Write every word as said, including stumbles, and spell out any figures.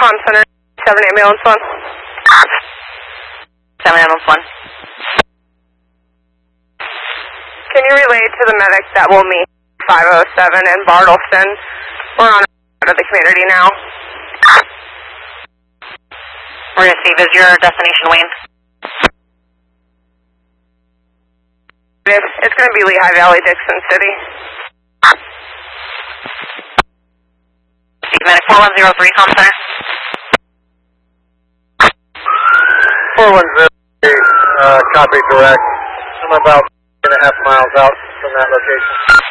Comm Center, seven ambulance one. seven ambulance one. Can you relay to the medic that will meet five oh seven in Bartleston? We're on out of the community now. We're going to receive. Is your destination Wayne? It's, it's going to be Lehigh Valley, Dixon City. Medic four one zero three, Comm Center. four one zero three, uh, copy direct. I'm about two and a half miles out from that location.